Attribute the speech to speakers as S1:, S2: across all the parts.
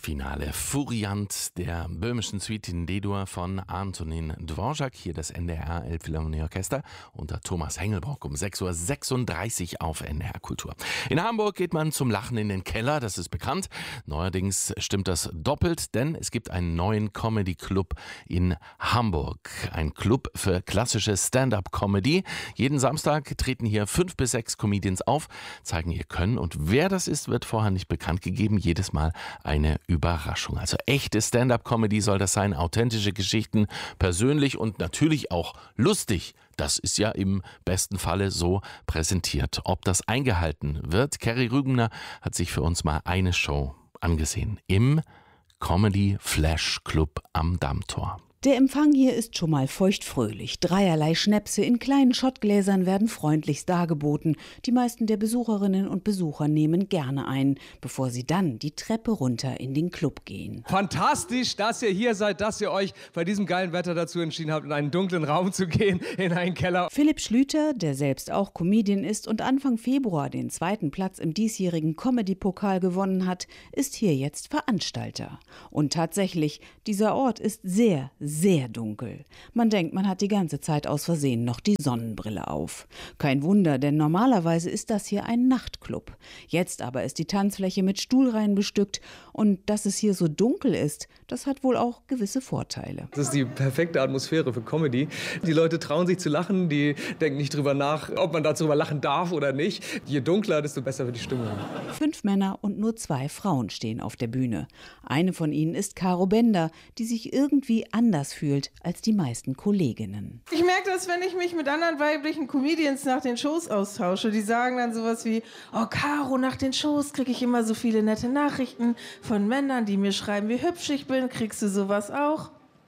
S1: Finale Furiant der böhmischen Suite in D-Dur von Antonin Dvorak. Hier das NDR Elbphilharmonieorchester unter Thomas Hengelbrock um 6:36 Uhr auf NDR Kultur. In Hamburg geht man zum Lachen in den Keller, das ist bekannt. Neuerdings stimmt das doppelt, denn es gibt einen neuen Comedy-Club in Hamburg. Ein Club für klassische Stand-up-Comedy. Jeden Samstag treten hier 5 bis 6 Comedians auf, zeigen ihr Können und wer das ist, wird vorher nicht bekannt gegeben. Jedes Mal eine Überraschung. Also echte Stand-up-Comedy soll das sein, authentische Geschichten, persönlich und natürlich auch lustig. Das ist ja im besten Falle so präsentiert. Ob das eingehalten wird? Kerry Rügener hat sich für uns mal eine Show angesehen im Comedy Flash Club am Dammtor.
S2: Der Empfang hier ist schon mal feuchtfröhlich. Dreierlei Schnäpse in kleinen Schottgläsern werden freundlichst dargeboten. Die meisten der Besucherinnen und Besucher nehmen gerne ein, bevor sie dann die Treppe runter in den Club gehen.
S3: Fantastisch, dass ihr hier seid, dass ihr euch bei diesem geilen Wetter dazu entschieden habt, in einen dunklen Raum zu gehen, in einen Keller.
S2: Philipp Schlüter, der selbst auch Comedian ist und Anfang Februar den 2. Platz im diesjährigen Comedy-Pokal gewonnen hat, ist hier jetzt Veranstalter. Und tatsächlich, dieser Ort ist sehr dunkel. Man denkt, man hat die ganze Zeit aus Versehen noch die Sonnenbrille auf. Kein Wunder, denn normalerweise ist das hier ein Nachtclub. Jetzt aber ist die Tanzfläche mit Stuhlreihen bestückt und dass es hier so dunkel ist, das hat wohl auch gewisse Vorteile.
S3: Das ist die perfekte Atmosphäre für Comedy. Die Leute trauen sich zu lachen, die denken nicht drüber nach, ob man darüber lachen darf oder nicht. Je dunkler, desto besser wird die Stimmung.
S2: 5 Männer und nur 2 Frauen stehen auf der Bühne. Eine von ihnen ist Caro Bender, die sich irgendwie anders fühlt als die meisten Kolleginnen.
S4: Ich merke das, wenn ich mich mit anderen weiblichen Comedians nach den Shows austausche. Die sagen dann sowas wie, oh Caro, nach den Shows kriege ich immer so viele nette Nachrichten von Männern, die mir schreiben, wie hübsch ich bin. Kriegst du sowas auch?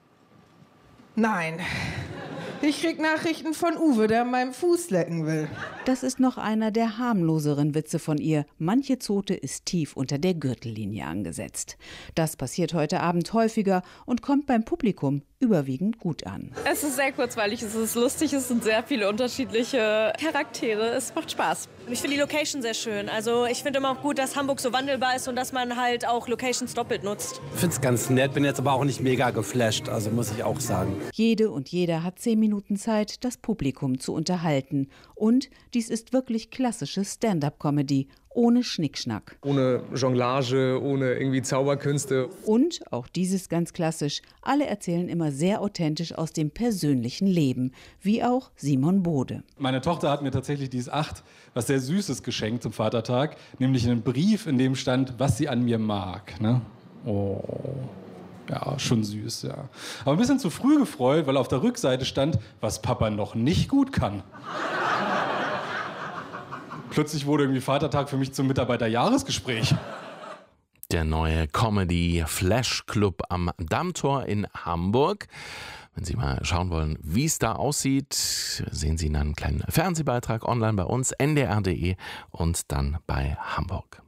S4: Nein. Ich krieg Nachrichten von Uwe, der an meinem Fuß lecken will.
S2: Das ist noch einer der harmloseren Witze von ihr. Manche Zote ist tief unter der Gürtellinie angesetzt. Das passiert heute Abend häufiger und kommt beim Publikum überwiegend gut an.
S5: Es ist sehr kurzweilig, es ist lustig, es sind sehr viele unterschiedliche Charaktere, es macht Spaß.
S6: Ich finde die Location sehr schön. Also ich finde immer auch gut, dass Hamburg so wandelbar ist und dass man halt auch Locations doppelt nutzt.
S7: Ich finde es ganz nett, bin jetzt aber auch nicht mega geflasht, also muss ich auch sagen.
S2: Jede und jeder hat 10 Minuten Zeit, das Publikum zu unterhalten. Und dies ist wirklich klassische Stand-up-Comedy. Ohne Schnickschnack.
S3: Ohne Jonglage, ohne irgendwie Zauberkünste.
S2: Und, auch dieses ganz klassisch, alle erzählen immer sehr authentisch aus dem persönlichen Leben, wie auch Simon Bode.
S8: Meine Tochter hat mir tatsächlich dieses was sehr Süßes geschenkt zum Vatertag, nämlich einen Brief, in dem stand, was sie an mir mag. Ne? Oh, ja, schon süß, ja. Aber ein bisschen zu früh gefreut, weil auf der Rückseite stand, was Papa noch nicht gut kann. Plötzlich wurde irgendwie Vatertag für mich zum Mitarbeiterjahresgespräch.
S1: Der neue Comedy Flash Club am Dammtor in Hamburg. Wenn Sie mal schauen wollen, wie es da aussieht, sehen Sie einen kleinen Fernsehbeitrag online bei uns, ndr.de und dann bei Hamburg.